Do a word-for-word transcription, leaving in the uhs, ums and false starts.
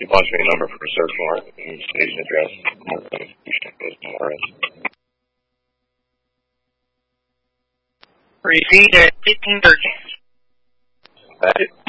he wants me a number for a search warrant and station address. Received at fifteen thirty. That's it.